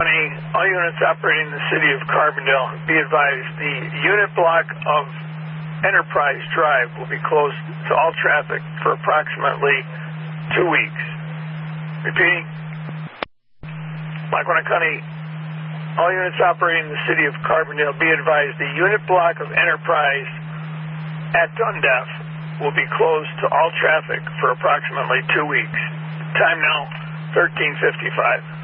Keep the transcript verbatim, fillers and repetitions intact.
All units operating in the city of Carbondale, be advised the unit block of Enterprise Drive will be closed to all traffic for approximately two weeks. Repeating. Lackawanna County, all units operating in the city of Carbondale, be advised the unit block of Enterprise at Dundas will be closed to all traffic for approximately two weeks. Time now, thirteen fifty-five.